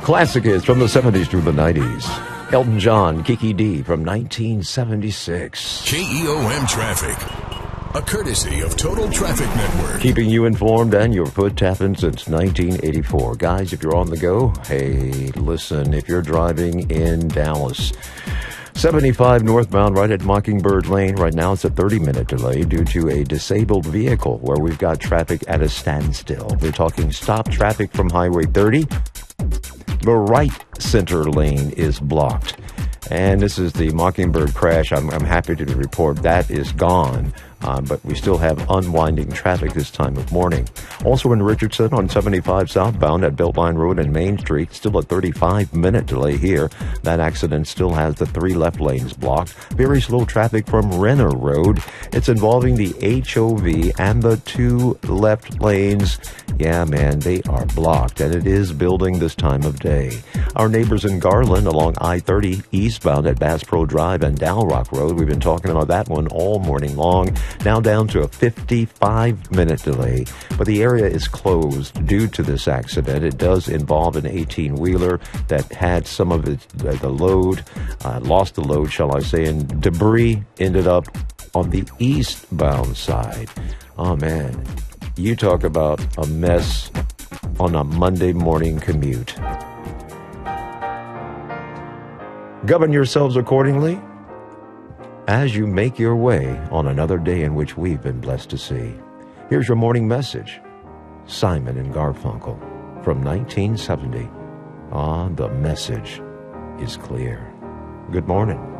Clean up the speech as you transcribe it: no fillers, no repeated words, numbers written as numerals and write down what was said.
Classic hits from the 70s through the 90s. Elton John, Kiki D from 1976. KEOM Traffic, a courtesy of Total Traffic Network. Keeping you informed and your foot tapping since 1984. Guys, if you're on the go, hey, listen, if you're driving in Dallas, 75 northbound right at Mockingbird Lane. Right now it's a 30-minute delay due to a disabled vehicle where we've got traffic at a standstill. We're talking stop traffic from Highway 30. The right center lane is blocked. And this is the Mockingbird crash. I'm happy to report that is gone. But we still have unwinding traffic this time of morning. Also in Richardson on 75 southbound at Beltline Road and Main Street, still a 35-minute delay here. That accident still has the 3 left lanes blocked. Very slow traffic from Renner Road. It's involving the HOV and the 2 left lanes. Yeah, man, they are blocked, and it is building this time of day. Our neighbors in Garland along I-30 eastbound at Bass Pro Drive and Dow Rock Road. We've been talking about that one all morning long. Now down to a 55-minute delay, but the area is closed due to this accident. It does involve an 18-wheeler that had some of the load, lost the load, shall I say, and debris ended up on the eastbound side. Oh, man, you talk about a mess on a Monday morning commute. Govern yourselves accordingly as you make your way on another day in which we've been blessed to see. Here's your morning message. Simon and Garfunkel from 1970. The message is clear. Good morning.